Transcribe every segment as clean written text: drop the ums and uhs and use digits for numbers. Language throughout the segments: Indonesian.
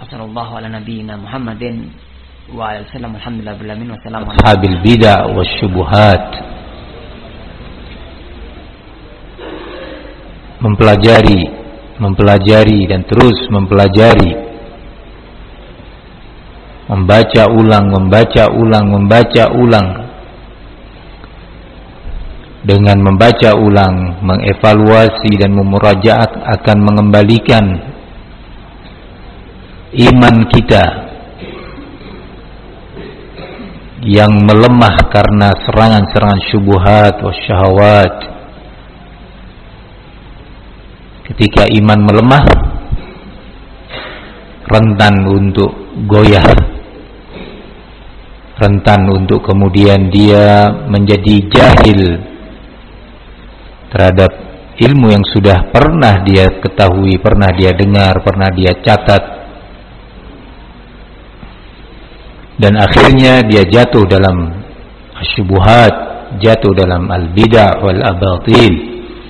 Wassallallahu ala nabiyyina Muhammadin wa ala sallam alhamdulillah bil alamin wassalamu ala ashabil bid'ah wasyubuhat. Mempelajari dan terus mempelajari, membaca ulang. Dengan membaca ulang, mengevaluasi dan memurajaat akan mengembalikan iman kita yang melemah karena serangan-serangan syubhat wasyahawat. Ketika iman melemah, rentan untuk goyah, rentan untuk kemudian dia menjadi jahil terhadap ilmu yang sudah pernah dia ketahui, pernah dia dengar, pernah dia catat, dan akhirnya dia jatuh dalam syubhat, jatuh dalam al-bid'ah wal abatil.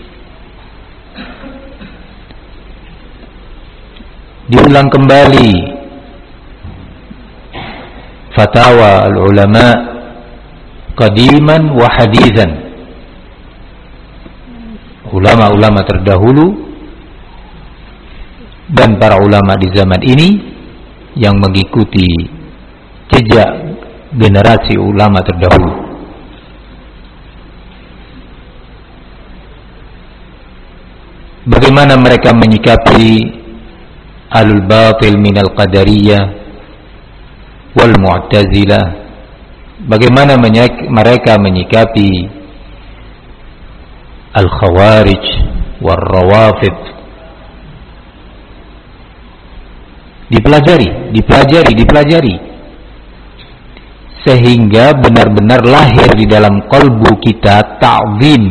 Diulang kembali fatwa al-ulama qadiman wa hadithan, ulama-ulama terdahulu dan para ulama di zaman ini yang mengikuti jejak generasi ulama terdahulu. Bagaimana mereka menyikapi alul batil minal qadariyah wal mu'tazilah, bagaimana mereka menyikapi al khawarij wal rawafid. Dipelajari sehingga benar-benar lahir di dalam qalbu kita ta'zim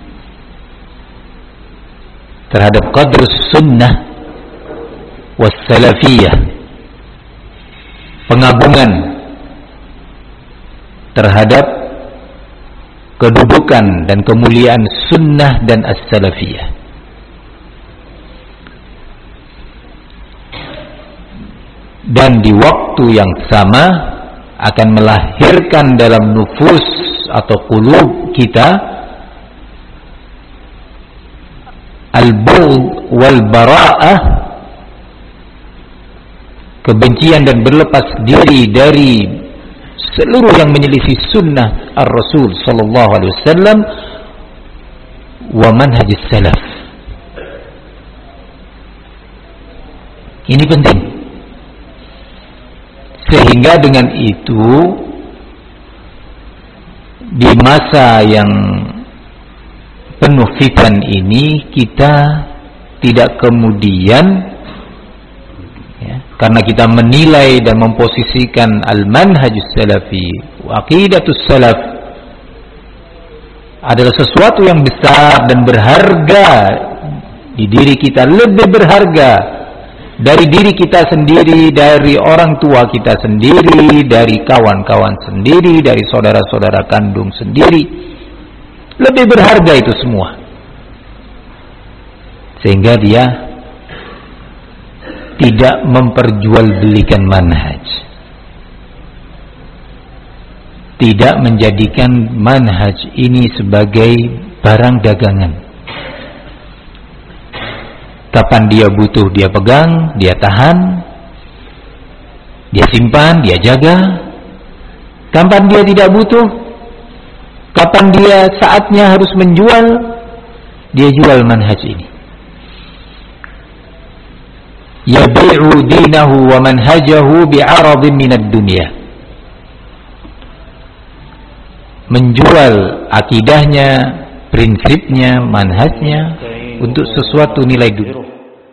terhadap qadrus sunnah wassalafiyah, pengagungan terhadap kedudukan dan kemuliaan sunnah dan as-salafiyah. Dan di waktu yang sama akan melahirkan dalam nufus atau qulub kita al-bughd wal bara'ah, kebencian dan berlepas diri dari seluruh yang menyelisih sunnah ar-Rasul sallallahu alaihi wasallam wa manhajis salaf. Ini penting. Sehingga dengan itu di masa yang penuh fitan ini kita tidak kemudian karena kita menilai dan memposisikan al-manhajus salafi wa aqidatus salaf adalah sesuatu yang besar dan berharga di diri kita, lebih berharga dari diri kita sendiri, dari orang tua kita sendiri, dari kawan-kawan sendiri, dari saudara-saudara kandung sendiri. Lebih berharga itu semua. Sehingga dia tidak memperjualbelikan manhaj, tidak menjadikan manhaj ini sebagai barang dagangan. Kapan dia butuh dia pegang, dia tahan, dia simpan, dia jaga. Kapan dia tidak butuh, kapan dia saatnya harus menjual, dia jual manhaj ini. Yabi'u dinahu wa manhajahu bi'aradin minad dunya, menjual akidahnya, prinsipnya, manhajnya untuk sesuatu nilai dunia.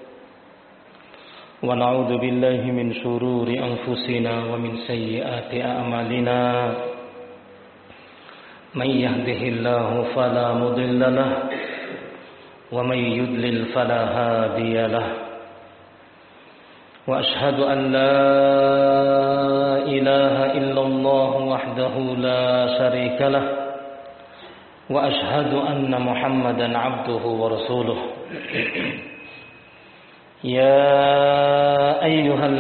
Wa na'udzu billahi min syururi anfusina wa min sayyiati a'malina. May yahdihillahu fala mudilla lahu wa may yudlil fala hadiya lahu. وأشهد أن لا إله إلا الله وحده لا شريك له وأشهد أن محمدا عبده ورسوله يا أيها